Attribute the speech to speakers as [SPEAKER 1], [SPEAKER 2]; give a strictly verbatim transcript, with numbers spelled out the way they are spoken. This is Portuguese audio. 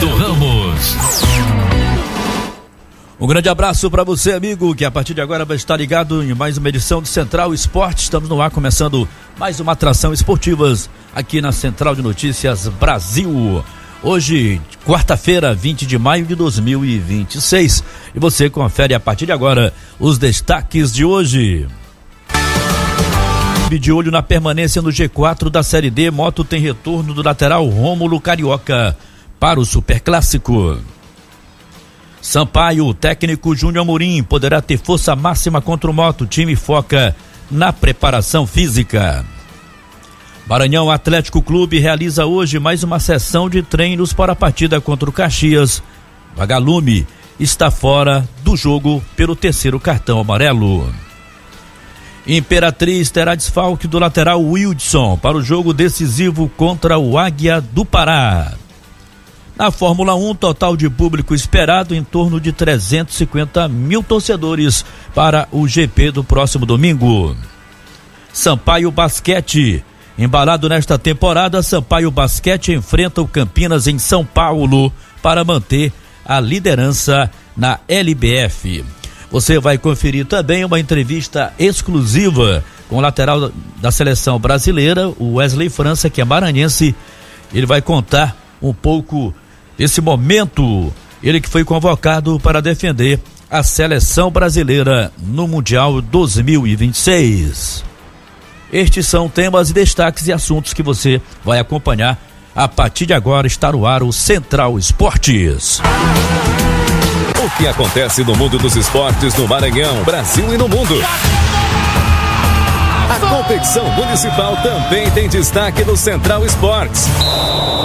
[SPEAKER 1] Fernando Ramos. Um grande abraço para você, amigo, que a partir de agora vai estar ligado em mais uma edição do Central Esporte. Estamos no ar, começando mais uma atração esportiva aqui na Central de Notícias Brasil. Hoje, quarta-feira, vinte de maio de dois mil e vinte e seis. E você confere a partir de agora os destaques de hoje. De olho na permanência no G quatro da Série D, Moto tem retorno do lateral Rômulo Carioca para o Superclássico. Sampaio, o técnico Júnior Amorim poderá ter força máxima contra o Moto. O time foca na preparação física. Maranhão Atlético Clube realiza hoje mais uma sessão de treinos para a partida contra o Caxias. Vagalume está fora do jogo pelo terceiro cartão amarelo. Imperatriz terá desfalque do lateral Wildson para o jogo decisivo contra o Águia do Pará. Na Fórmula um, total de público esperado em torno de trezentos e cinquenta mil torcedores para o G P do próximo domingo. Sampaio Basquete. Embalado nesta temporada, Sampaio Basquete enfrenta o Campinas em São Paulo para manter a liderança na L B F. Você vai conferir também uma entrevista exclusiva com o lateral da seleção brasileira, o Wesley França, que é maranhense. Ele vai contar um pouco desse momento, ele que foi convocado para defender a seleção brasileira no Mundial dois mil e vinte e seis. Estes são temas e destaques e assuntos que você vai acompanhar a partir de agora. Está no ar o Central Esportes.
[SPEAKER 2] O que acontece no mundo dos esportes no Maranhão, Brasil e no mundo. A competição municipal também tem destaque no Central Esportes.